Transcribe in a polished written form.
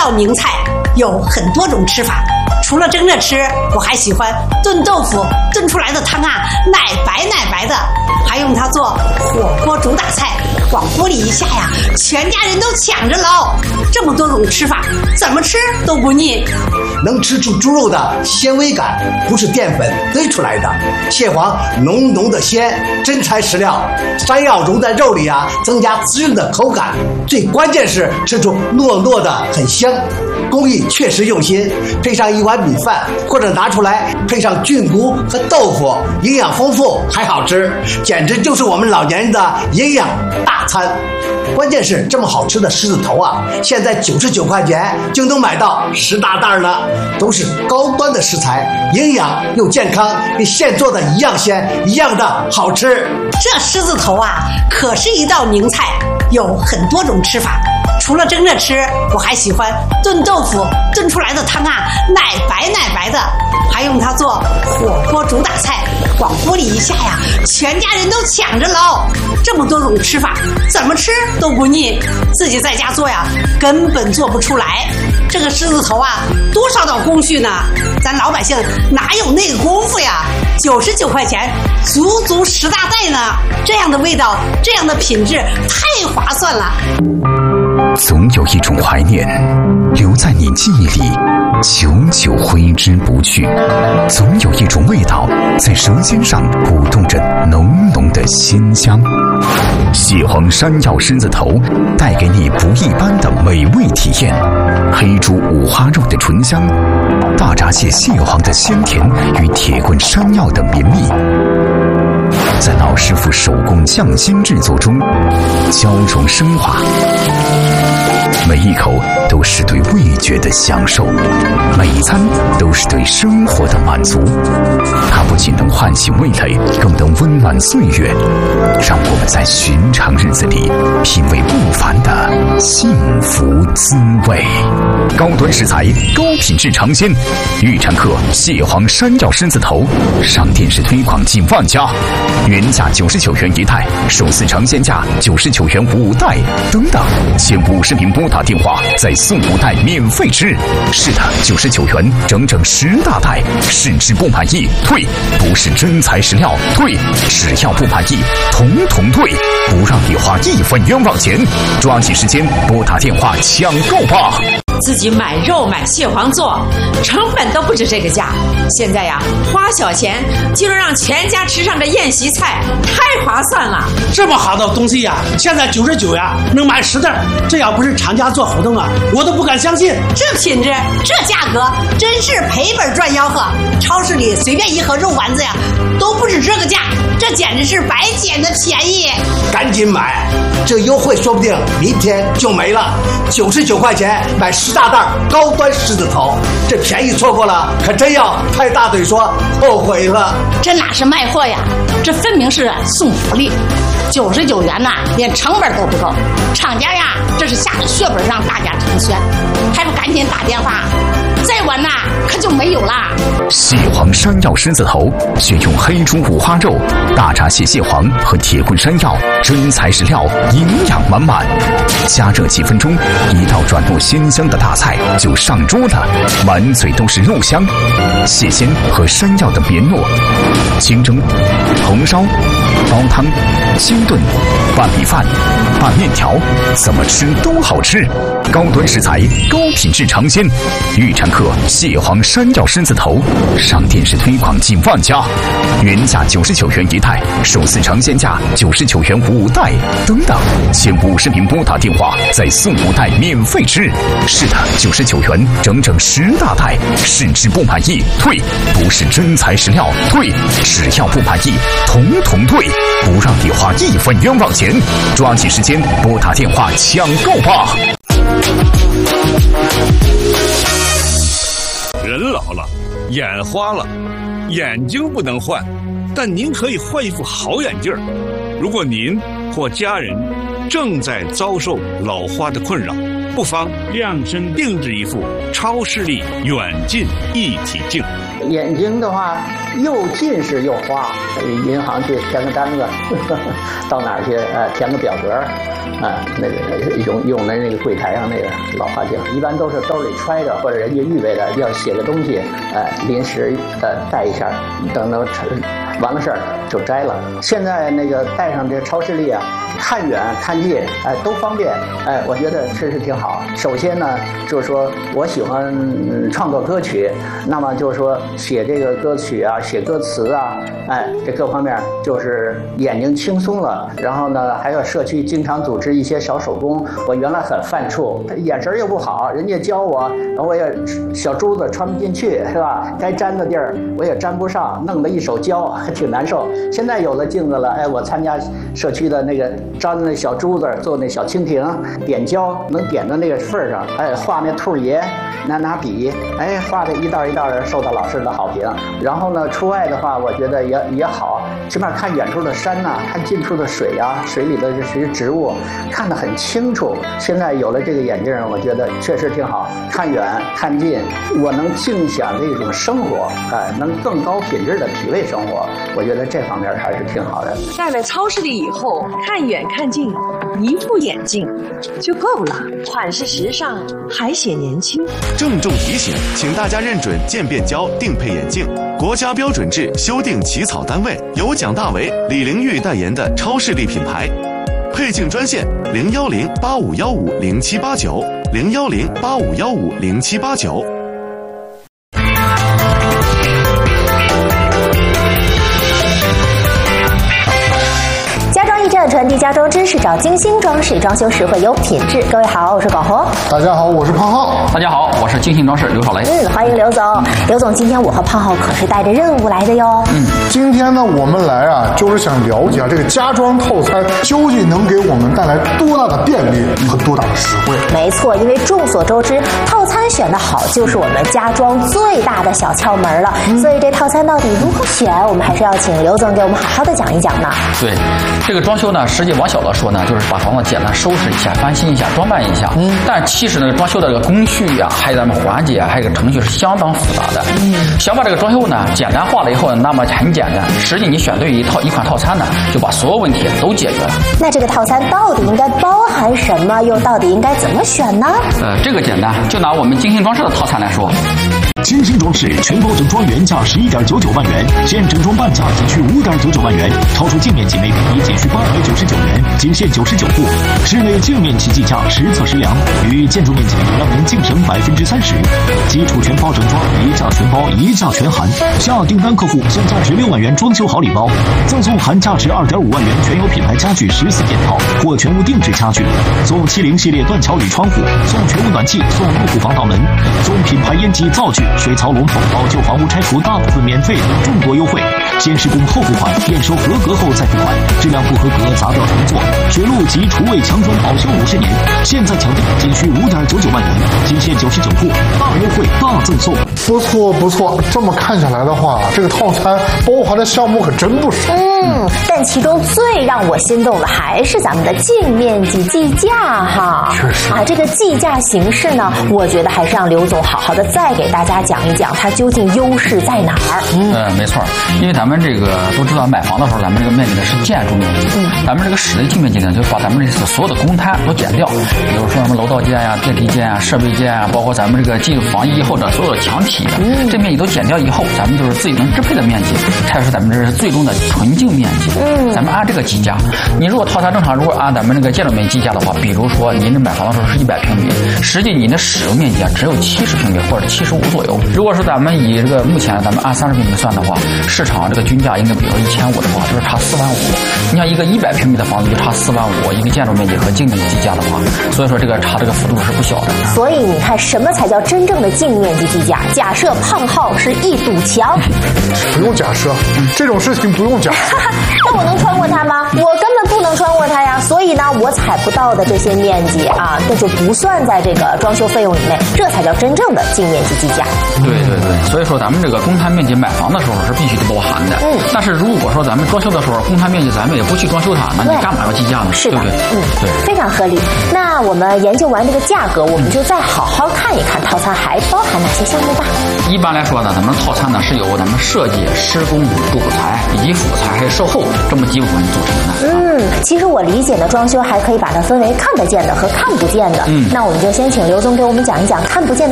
道名菜，有很多种吃法。除了蒸着吃，我还喜欢炖豆腐，炖出来的汤啊，奶白的，还用它做火锅主打菜，往锅里一下呀，全家人都抢着捞。这么多种吃法，怎么吃都不腻。 能吃出猪肉的纤维感，不是淀粉堆出来的。蟹黄浓的鲜，真材实料。山药融在肉里啊，增加滋润的口感。最关键是吃出糯的很香。工艺确实用心，配上一碗米饭，或者拿出来配上菌菇和豆腐，营养丰富还好吃，简直就是我们老年人的营养大餐。关键是这么好吃的狮子头啊，现在99块钱就能买到10大袋了，都是高端的食材，营养又健康，跟现做的一样鲜，一样的好吃。 这狮子头啊，可是一道名菜，有很多种吃法。除了蒸着吃，我还喜欢炖豆腐，炖出来的汤啊，奶白的，还用它做火锅主打菜，往锅里一下呀，全家人都抢着捞。这么多种吃法，怎么吃都不腻。自己在家做呀，根本做不出来。这个狮子头啊，多少道工序呢？咱老百姓哪有那个功夫呀？99块钱，足10大袋呢。这样的味道，这样的品质，太划算了。 总有一种怀念留在你记忆里，久久挥之不去。总有一种味道在舌尖上鼓动着浓的鲜香。蟹黄山药狮子头带给你不一般的美味体验。黑猪五花肉的醇香，大闸蟹蟹黄的鲜甜与铁棍山药的绵密，在老师傅手工匠心制作中交融升华。每一口都是对味觉的享受，每一餐都是对生活的满足。它不仅能唤醒味蕾，更能温暖岁月，让我们在寻常日子里品味不凡的幸福滋味。高端食材，高品质尝鲜，预产客蟹黄山药狮子头，上电视推广近万家，原价99元一袋，首次尝鲜价99元5袋，等等，前50名拨打电话再送5袋免费吃。是的，99元整10大袋，试吃不满意退，不是真材实料退，只要不满意统退，不让你花1分冤枉钱。抓紧时间拨打电话抢购吧。 自己买肉买蟹黄做，成本都不止这个价。现在呀，花小钱就能让全家吃上个宴席菜，太划算了。 这么好的东西呀，现在99呀，能买10袋。这要不是厂家做活动啊，我都不敢相信。 这品质，这价格，真是赔本赚吆喝。超市里随便一盒肉丸子呀，都不止这个价，这简直是白捡的便宜。 赶紧买，这优惠说不定明天就没了。99块钱买10大袋高端狮子头，这便宜错过了，可真要拍大腿说后悔了。 这哪是卖货呀，这分明是送福利。99元呐，连成本都不够。厂家呀，这是下了血本让大家成全，还不赶紧打电话？再晚呐，可就没有啦。 蟹黄山药狮子头选用黑猪五花肉、大闸蟹蟹黄和铁棍山药，真材实料，营养满满。加热几分钟，一道软糯鲜香的大菜就上桌了，满嘴都是肉香。蟹鲜和山药的绵糯，清蒸、红烧、煲汤、清炖、拌米饭、拌面条，怎么吃都好吃。高端食材，高品质尝鲜，预产客蟹黄山药狮子头，上电视推广近万家，原价99元一袋，首次尝鲜价99元5袋，等等，前50名拨打电话再送5袋免费吃。是的，99元整10大袋，试吃不满意退，不是真材实料退，只要不满意统退，不让你花1分冤枉钱。抓紧时间拨打电话抢购吧。 人老了，眼花了，眼睛不能换，但您可以换一副好眼镜。如果您或家人正在遭受老花的困扰， 不妨量身定制一副超视力远近一体镜。 眼睛的话，又近视又花，银行去填个单子，到哪儿去填个表格，那个用的那个柜台上那个老花镜，一般都是兜里揣着，或者人家预备的要写个东西，临时带一下，等完了事儿就摘了。现在那个带上这超视力啊，看远看近，都方便，我觉得确实挺好。首先呢，就是说我喜欢创作歌曲，那么就是说写这个歌曲啊，写歌词啊，这各方面就是眼睛轻松了。然后呢，还有社区经常组织一些小手工，我原来很犯怵，眼神又不好，人家教我，我也小珠子穿不进去，是吧？该粘的地儿我也粘不上，弄得一手胶，还挺难受。现在有了镜子了，我参加社区的那个粘那小珠子，做那小蜻蜓，点胶能点到那个份儿上，画那兔爷，拿笔，画的一道一道的，受到老师的好评。然后呢，出外的话，我觉得也好，起码看远处的山呐，看近处的水啊，水里的这些植物，看得很清楚。现在有了这个眼镜，我觉得确实挺好，看远看近，我能尽享这种生活，能更高品质的体味生活。我觉得这方面还是挺好的。 戴了超视力以后，看远看近，一副眼镜就够了，款式时尚，还显年轻。 郑重提醒，请大家认准渐变胶定配眼镜，国家标准制修订起草单位由蒋大为、李玲玉代言的超视力品牌。配镜专线010-8515-0789，010-8515-0789。 传递家装知识，找精心装饰，装修实惠有品质。各位好，我是广红。 大家好，我是胖浩。 大家好，我是精心装饰刘少雷。 欢迎刘总。刘总，今天我和胖浩可是带着任务来的哟。 今天呢，我们来就是想了解这个家装套餐究竟能给我们带来多大的便利和多大的实惠。 没错，因为众所周知，套餐选得好就是我们家装最大的小窍门了。所以这套餐到底如何选，我们还是要请刘总给我们好好的讲一讲呢。 对，这个装修呢，实际往小了说呢，就是把房子简单收拾一下、翻新一下、装扮一下。但其实呢，装修的这个工序啊，还有咱们环节啊，还有个程序是相当复杂的。想把这个装修呢简单化了以后呢，那么很简单，实际你选对一款套餐呢，就把所有问题都解决了。 那这个套餐到底应该包含什么，又到底应该怎么选呢？ 这个简单，就拿我们精心装饰的套餐来说。 精心装饰全包整装原价11.99万元，现整装半价仅需5.99万元，超出净面积每平米仅需899元，仅限99户。室内净面积计价实测实量，与建筑面积让您净省30%。基础全包整装，一价全包，一价全含。下订单客户送价值6万元装修好礼包，赠送含价值2.5万元全有品牌家具14件套或全屋定制家具，送70系列断桥铝窗户，送全屋暖气，送入户防盗门，送品牌烟机灶具、水槽龙头，老旧房屋拆除大部分免费等众多优惠。先施工后付款，验收合格后再付款，质量不合格砸掉重做。水路及厨卫墙砖保修50年，现在抢订仅需5.99万元，仅限99户，大优惠大赠送。 不错不错，这么看下来的话，这个套餐包含的项目可真不少。 但其中最让我心动的还是咱们的净面积计价哈。 确实这个计价形式呢，我觉得还是让刘总好好的再给大家讲一讲它究竟优势在哪儿。 没错，因为咱们这个都知道，买房的时候咱们这个面积呢是建筑面积，咱们这个室内净面积呢就把咱们这所有的公摊都减掉，比如说什么楼道间呀、电梯间啊、设备间啊，包括咱们这个进入房衣或者所有的墙体的，这面积都减掉以后，咱们就是自己能支配的面积，才是咱们这是最终的纯净面积。咱们按这个计价，你如果套餐正常，如果按咱们这个建筑面积计价的话，比如说您这买房的时候是100平米，实际你的使用面积只有70平米或者75左右。如果是咱们以这个目前咱们按30平米算的话，市场这个均价应该比如说1500的话，就是差4万5。你像一个100平米的房子就差4万5，一个建筑面积和净面积计价的话，所以说这个差这个幅度是不小的。 所以你看，什么才叫真正的净面积计价？假设胖浩是一堵墙， 不用假设，这种事情不用假设。 那我能穿过它吗？我根本不能能穿过它呀，所以呢，我采不到的这些面积啊，那就不算在这个装修费用以内，这才叫真正的净面积计价。 对，所以说咱们这个公摊面积买房的时候是必须得包含的。但是如果说咱们装修的时候，公摊面积咱们也不去装修它，那你干嘛要计价呢？ 是的， 对不对？对， 非常合理。那我们研究完这个价格，我们就再好好看一看套餐还包含哪些项目吧。 一般来说呢，咱们套餐呢是由咱们设计、施工、主材以及辅材还有售后这么几部分组成的。 其实我理解呢，装修还可以把它分为看得见的和看不见的。那我们就先请刘总给我们讲一讲看不见的